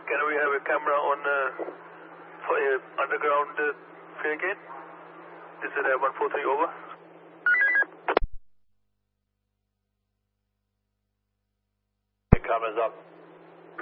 Can we have a camera on for a underground fare gate? This is 143 over. The camera's up.